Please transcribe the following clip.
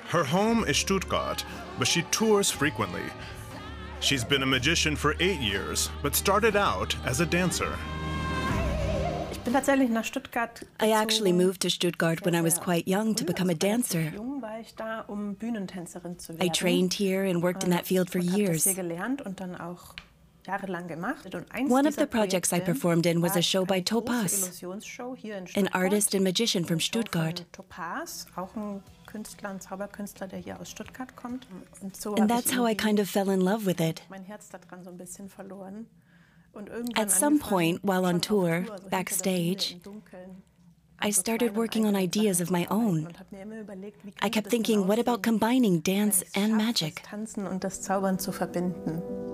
Her home is Stuttgart, but she tours frequently. She's been a magician for 8 years, but started out as a dancer. I actually moved to Stuttgart when I was quite young to become a dancer. I trained here and worked in that field for years. One of the projects I performed in was a show by Topaz, an artist and magician from Stuttgart. And that's how I kind of fell in love with it. At some point, while on tour, backstage, I started working on ideas of my own. I kept thinking, what about combining dance and magic?